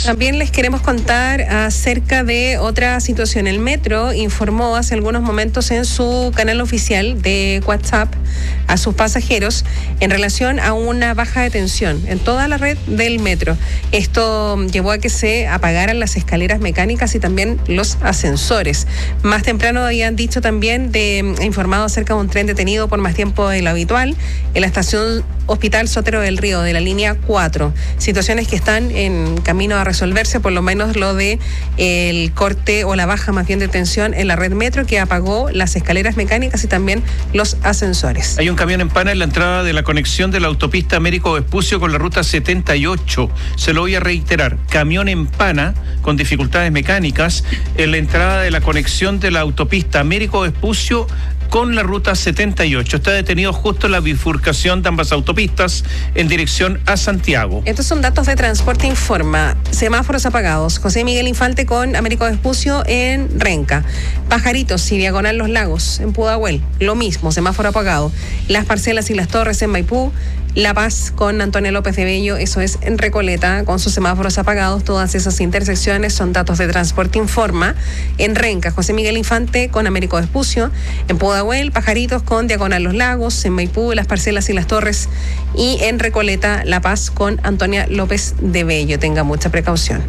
También les queremos contar acerca de otra situación. El Metro informó hace algunos momentos en su canal oficial de WhatsApp a sus pasajeros en relación a una baja de tensión en toda la red del Metro. Esto llevó a que se apagaran las escaleras mecánicas y también los ascensores. Más temprano habían dicho también informado acerca de un tren detenido por más tiempo de lo habitual en la estación Hospital Sotero del Río de la línea 4. Situaciones que están en camino a resolverse, por lo menos lo de el corte o la baja más bien de tensión en la red Metro, que apagó las escaleras mecánicas y también los ascensores. Hay un camión en pana en la entrada de la conexión de la autopista Américo Vespucio con la ruta 78. Se lo voy a reiterar, camión en pana con dificultades mecánicas en la entrada de la conexión de la autopista Américo Vespucio con la ruta 78. Está detenido justo en la bifurcación de ambas autopistas en dirección a Santiago. Estos son datos de Transporte Informa. Semáforos apagados. José Miguel Infante con Américo Vespucio en Renca. Pajaritos y Diagonal Los Lagos en Pudahuel. Lo mismo, semáforo apagado. Las Parcelas y Las Torres en Maipú. La Paz con Antonio López de Bello, eso es en Recoleta, con sus semáforos apagados. Todas esas intersecciones son datos de Transporte Informa. En Renca, José Miguel Infante con Américo Vespucio. En Pudahuel, Pajaritos con Diagonal Los Lagos. En Maipú, Las Parcelas y Las Torres. Y en Recoleta, La Paz con Antonia López de Bello. Tenga mucha precaución.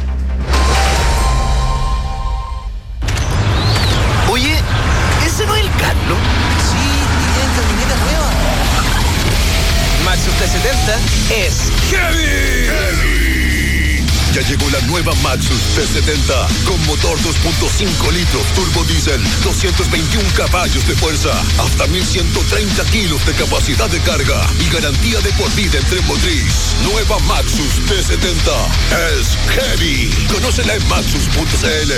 Oye, ¿ese no es el Carlos? Maxus T70 es heavy. Ya llegó la nueva Maxus T70 con motor 2.5 litros turbo diésel, 221 caballos de fuerza, hasta 1130 kilos de capacidad de carga y garantía de por vida en tren motriz. Nueva Maxus T70 es heavy. Conócela en maxus.cl.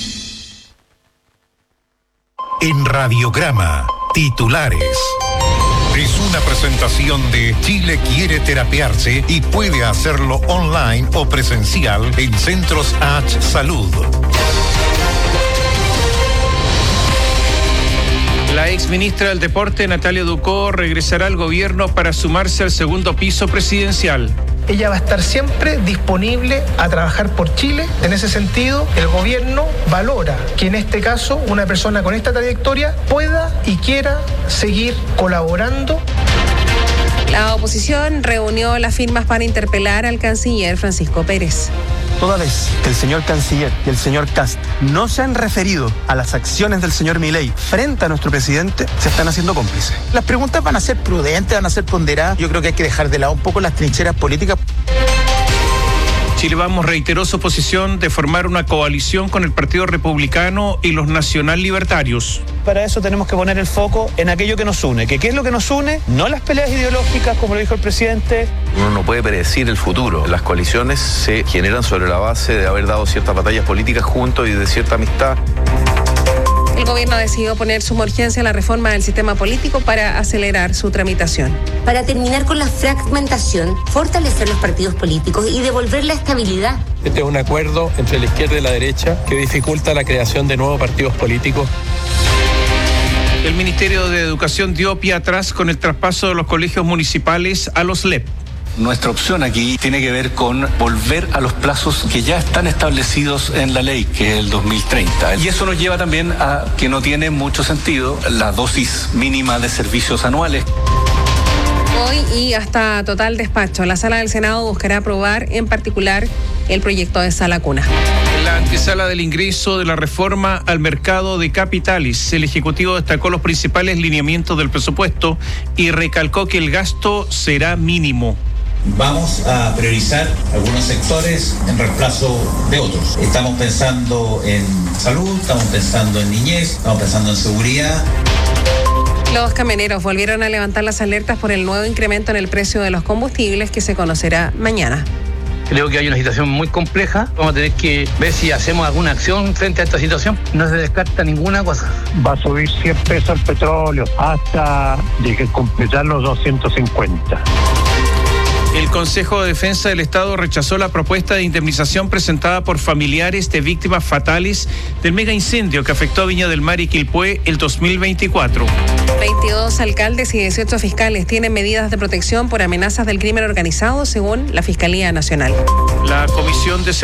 En Radiograma, titulares. Es una presentación de Chile quiere terapiarse y puede hacerlo online o presencial en Centros H Salud. La exministra del Deporte, Natalia Ducó, regresará al gobierno para sumarse al segundo piso presidencial. Ella va a estar siempre disponible a trabajar por Chile. En ese sentido, el gobierno valora que en este caso una persona con esta trayectoria pueda y quiera seguir colaborando. La oposición reunió las firmas para interpelar al canciller Francisco Pérez. Toda vez que el señor canciller y el señor Kast no se han referido a las acciones del señor Milei frente a nuestro presidente, se están haciendo cómplices. Las preguntas van a ser prudentes, van a ser ponderadas. Yo creo que hay que dejar de lado un poco las trincheras políticas. Chile Vamos reiteró su posición de formar una coalición con el Partido Republicano y los Nacional Libertarios. Para eso tenemos que poner el foco en aquello que nos une. ¿Qué es lo que nos une? No las peleas ideológicas, como lo dijo el presidente. Uno no puede predecir el futuro. Las coaliciones se generan sobre la base de haber dado ciertas batallas políticas juntos y de cierta amistad. El gobierno decidió poner suma urgencia a la reforma del sistema político para acelerar su tramitación. Para terminar con la fragmentación, fortalecer los partidos políticos y devolver la estabilidad. Este es un acuerdo entre la izquierda y la derecha que dificulta la creación de nuevos partidos políticos. El Ministerio de Educación dio pie atrás con el traspaso de los colegios municipales a los LEP. Nuestra opción aquí tiene que ver con volver a los plazos que ya están establecidos en la ley, que es el 2030. Y eso nos lleva también a que no tiene mucho sentido la dosis mínima de servicios anuales. Hoy y hasta total despacho, la Sala del Senado buscará aprobar en particular el proyecto de Sala Cuna. En la antesala del ingreso de la reforma al mercado de capitales, el Ejecutivo destacó los principales lineamientos del presupuesto y recalcó que el gasto será mínimo. Vamos a priorizar algunos sectores en reemplazo de otros. Estamos pensando en salud, estamos pensando en niñez, estamos pensando en seguridad. Los camioneros volvieron a levantar las alertas por el nuevo incremento en el precio de los combustibles que se conocerá mañana. Creo que hay una situación muy compleja. Vamos a tener que ver si hacemos alguna acción frente a esta situación. No se descarta ninguna cosa. Va a subir 100 pesos el petróleo hasta completar los 250. El Consejo de Defensa del Estado rechazó la propuesta de indemnización presentada por familiares de víctimas fatales del mega incendio que afectó a Viña del Mar y Quilpué el 2024. 22 alcaldes y 18 fiscales tienen medidas de protección por amenazas del crimen organizado, según la Fiscalía Nacional. La Comisión de